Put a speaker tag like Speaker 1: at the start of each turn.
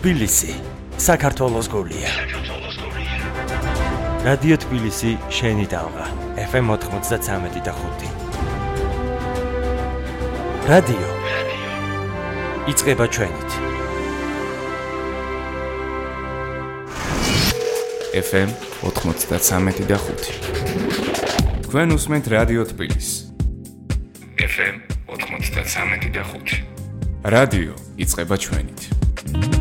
Speaker 1: თბილისი საქართველოს გულია. რადიო თბილისი შენი დამღა FM 93.5. რადიო იწყება ჩვენით.
Speaker 2: FM 93.5. თქვენ უსმენთ რადიო თბილისი. FM 93.5. რადიო იწყება ჩვენით.